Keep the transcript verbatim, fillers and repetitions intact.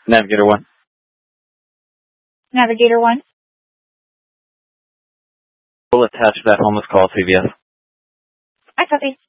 Navigator one. Navigator one. We'll attach that homeless call, C V S. I copy.